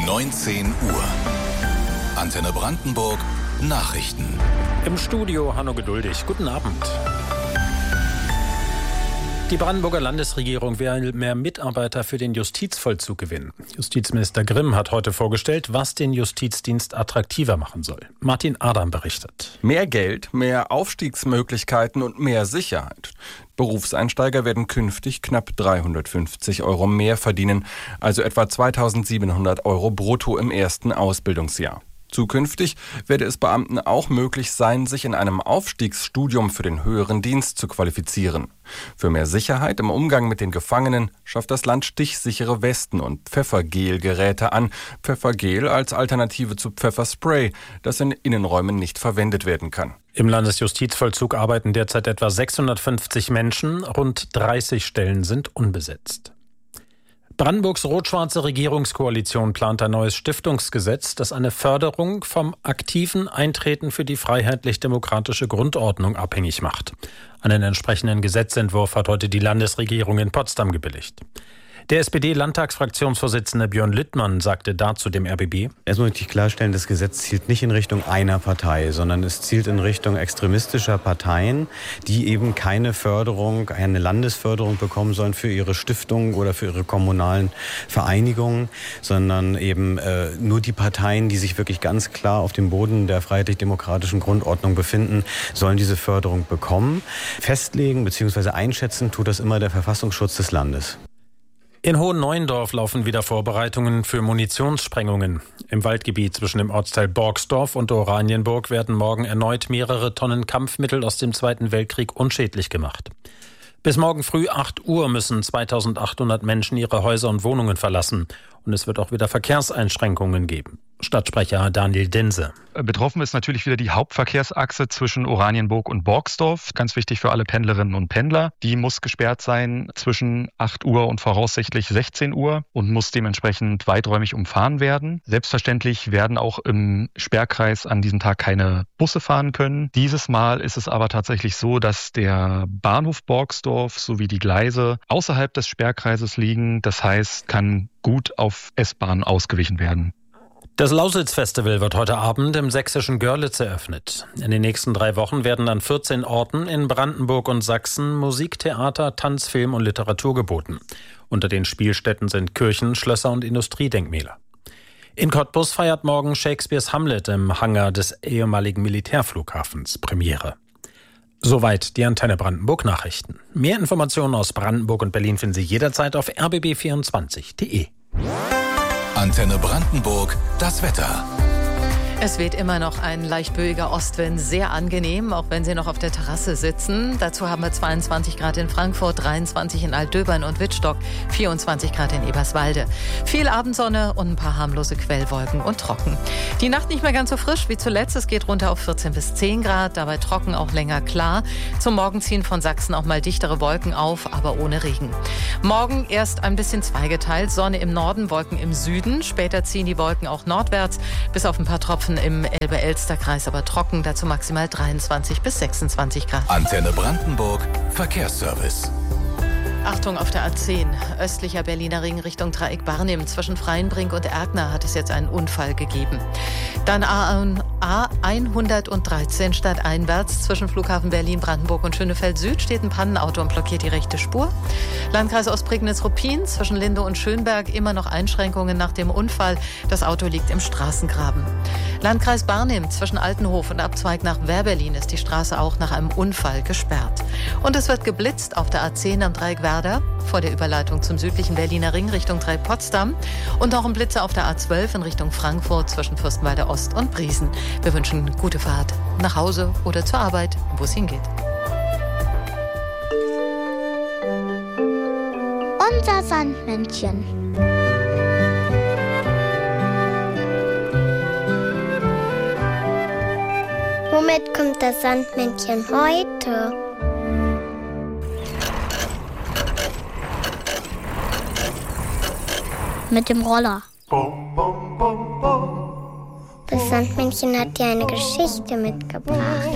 19 Uhr. Antenne Brandenburg Nachrichten. Im Studio Hanno Geduldig. Guten Abend. Die Brandenburger Landesregierung will mehr Mitarbeiter für den Justizvollzug gewinnen. Justizminister Grimm hat heute vorgestellt, was den Justizdienst attraktiver machen soll. Martin Adam berichtet. Mehr Geld, mehr Aufstiegsmöglichkeiten und mehr Sicherheit. Berufseinsteiger werden künftig knapp 350 € mehr verdienen, also etwa 2.700 € brutto im ersten Ausbildungsjahr. Zukünftig werde es Beamten auch möglich sein, sich in einem Aufstiegsstudium für den höheren Dienst zu qualifizieren. Für mehr Sicherheit im Umgang mit den Gefangenen schafft das Land stichsichere Westen und Pfeffergelgeräte an. Pfeffergel als Alternative zu Pfefferspray, das in Innenräumen nicht verwendet werden kann. Im Landesjustizvollzug arbeiten derzeit etwa 650 Menschen, rund 30 Stellen sind unbesetzt. Brandenburgs rot-schwarze Regierungskoalition plant ein neues Stiftungsgesetz, das eine Förderung vom aktiven Eintreten für die freiheitlich-demokratische Grundordnung abhängig macht. Einen entsprechenden Gesetzentwurf hat heute die Landesregierung in Potsdam gebilligt. Der SPD-Landtagsfraktionsvorsitzende Björn Littmann sagte dazu dem RBB: Erstmal möchte ich klarstellen, das Gesetz zielt nicht in Richtung einer Partei, sondern es zielt in Richtung extremistischer Parteien, die eben keine Förderung, eine Landesförderung bekommen sollen für ihre Stiftungen oder für ihre kommunalen Vereinigungen, sondern eben nur die Parteien, die sich wirklich ganz klar auf dem Boden der freiheitlich-demokratischen Grundordnung befinden, sollen diese Förderung bekommen. Festlegen bzw. einschätzen tut das immer der Verfassungsschutz des Landes. In Hohenneuendorf laufen wieder Vorbereitungen für Munitionssprengungen. Im Waldgebiet zwischen dem Ortsteil Borgsdorf und Oranienburg werden morgen erneut mehrere Tonnen Kampfmittel aus dem Zweiten Weltkrieg unschädlich gemacht. Bis morgen früh 8 Uhr müssen 2.800 Menschen ihre Häuser und Wohnungen verlassen. Und es wird auch wieder Verkehrseinschränkungen geben. Stadtsprecher Daniel Dinse. Betroffen ist natürlich wieder die Hauptverkehrsachse zwischen Oranienburg und Borgsdorf. Ganz wichtig für alle Pendlerinnen und Pendler. Die muss gesperrt sein zwischen 8 Uhr und voraussichtlich 16 Uhr und muss dementsprechend weiträumig umfahren werden. Selbstverständlich werden auch im Sperrkreis an diesem Tag keine Busse fahren können. Dieses Mal ist es aber tatsächlich so, dass der Bahnhof Borgsdorf sowie die Gleise außerhalb des Sperrkreises liegen. Das heißt, kann gut auf S-Bahn ausgewichen werden. Das Lausitz-Festival wird heute Abend im sächsischen Görlitz eröffnet. In den nächsten 3 Wochen werden an 14 Orten in Brandenburg und Sachsen Musik, Theater, Tanz, Film und Literatur geboten. Unter den Spielstätten sind Kirchen, Schlösser und Industriedenkmäler. In Cottbus feiert morgen Shakespeares Hamlet im Hangar des ehemaligen Militärflughafens Premiere. Soweit die Antenne Brandenburg Nachrichten. Mehr Informationen aus Brandenburg und Berlin finden Sie jederzeit auf rbb24.de. Antenne Brandenburg, das Wetter. Es weht immer noch ein leicht böiger Ostwind, sehr angenehm, auch wenn Sie noch auf der Terrasse sitzen. Dazu haben wir 22 Grad in Frankfurt, 23 in Altdöbern und Wittstock, 24 Grad in Eberswalde. Viel Abendsonne und ein paar harmlose Quellwolken und trocken. Die Nacht nicht mehr ganz so frisch wie zuletzt, es geht runter auf 14 bis 10 Grad, dabei trocken auch länger klar. Zum Morgen ziehen von Sachsen auch mal dichtere Wolken auf, aber ohne Regen. Morgen erst ein bisschen zweigeteilt, Sonne im Norden, Wolken im Süden. Später ziehen die Wolken auch nordwärts, bis auf ein paar Tropfen im Elbe-Elster-Kreis, aber trocken, dazu maximal 23 bis 26 Grad. Antenne Brandenburg, Verkehrsservice. Achtung auf der A10, östlicher Berliner Ring Richtung Dreieck Barnim. Zwischen Freienbrink und Erkner hat es jetzt einen Unfall gegeben. Dann A113 stadteinwärts zwischen Flughafen Berlin, Brandenburg und Schönefeld Süd steht ein Pannenauto und blockiert die rechte Spur. Landkreis Ostprignitz-Ruppin zwischen Linde und Schönberg immer noch Einschränkungen nach dem Unfall. Das Auto liegt im Straßengraben. Landkreis Barnim zwischen Altenhof und Abzweig nach Werberlin ist die Straße auch nach einem Unfall gesperrt. Und es wird geblitzt auf der A10 am Dreieck Werder vor der Überleitung zum südlichen Berliner Ring Richtung Dreieck Potsdam und auch ein Blitzer auf der A12 in Richtung Frankfurt zwischen Fürstenwalde Ost und Briesen. Wir wünschen gute Fahrt nach Hause oder zur Arbeit, wo es hingeht. Unser Sandmännchen. Womit kommt das Sandmännchen heute? Mit dem Roller. Das Sandmännchen hat dir eine Geschichte mitgebracht.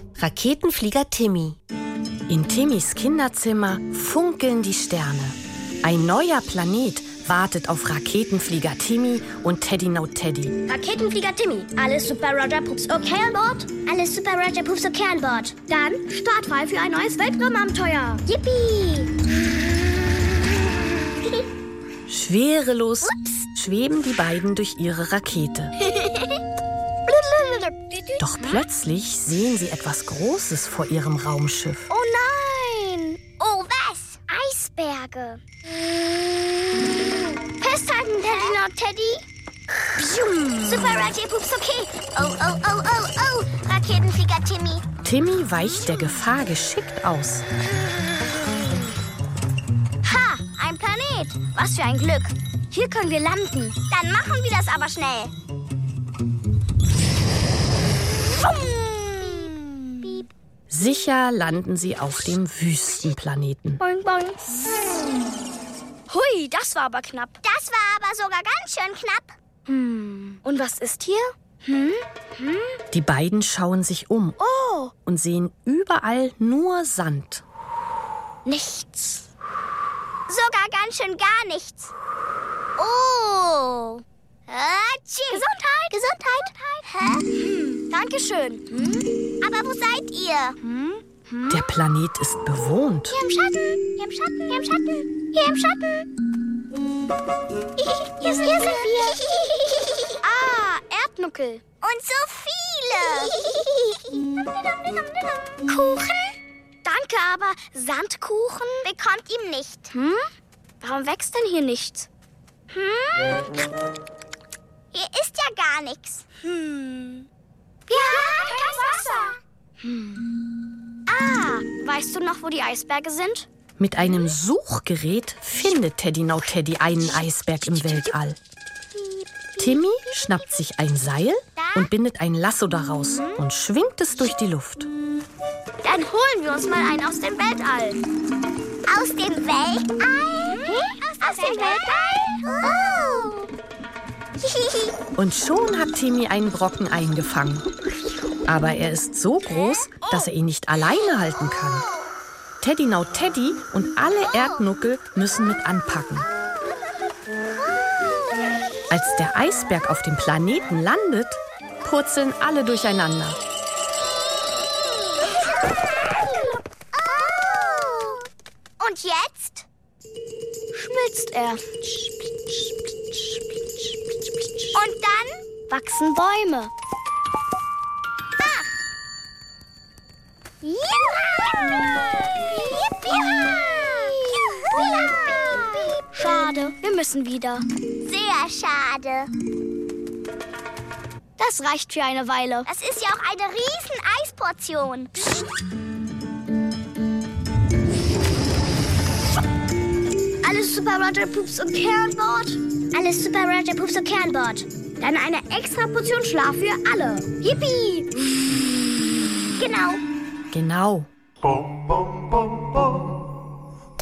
Raketenflieger Timmy. In Timmys Kinderzimmer funkeln die Sterne. Ein neuer Planet wartet auf Raketenflieger Timmy und Teddy No Teddy. Raketenflieger Timmy, alles Super Roger Pups okay an Bord? Alles Super Roger Pups okay an Bord. Dann startfrei für ein neues Weltraumabenteuer. Yippie! Schwerelos schweben die beiden durch ihre Rakete. Doch plötzlich sehen sie etwas Großes vor ihrem Raumschiff. Oh nein! Oh was? Eisberge. Festhalten, Teddy No Teddy. Super Roger Pups okay. Oh, oh, oh, oh, oh. Raketenflieger Timmy. Timmy weicht der Gefahr geschickt aus. Ha, ein Planet. Was für ein Glück. Hier können wir landen. Dann machen wir das aber schnell. Piep. Sicher landen sie auf dem Wüstenplaneten. Boing, boing. Hui, das war aber knapp. Das war aber sogar ganz schön knapp. Und was ist hier? Die beiden schauen sich um und sehen überall nur Sand. Nichts. Sogar ganz schön gar nichts. Oh. Gesundheit. Gesundheit. Dankeschön. Aber wo seid ihr? Der Planet ist bewohnt. Hier im Schatten. Hier im Schatten. Hier im Schatten. Hier im Schatten. Hier sind wir. Erdnuckel. Und so viele. Kuchen? Danke, aber Sandkuchen bekommt ihm nicht. Warum wächst denn hier nichts? Hier ist ja gar nichts. Wir haben kein Wasser. Weißt du noch, wo die Eisberge sind? Mit einem Suchgerät findet Teddy No Teddy einen Eisberg im Weltall. Timmy schnappt sich ein Seil und bindet ein Lasso daraus und schwingt es durch die Luft. Dann holen wir uns mal einen aus dem Weltall. Aus dem Weltall? Aus dem Weltall? Oh. Und schon hat Timmy einen Brocken eingefangen. Aber er ist so groß, dass er ihn nicht alleine halten kann. Teddy No Teddy und alle Erdnuckel müssen mit anpacken. Als der Eisberg auf dem Planeten landet, purzeln alle durcheinander. Und jetzt schmilzt er. Und dann wachsen Bäume. Schade, wir müssen wieder. Sehr schade. Das reicht für eine Weile. Das ist ja auch eine riesen Eisportion. Alles Super Roger Pups und Kernbord? Alles Super Roger Pups und Kernbord. Dann eine extra Portion Schlaf für alle. Yippie! Genau. Genau. Bom, bom, bom.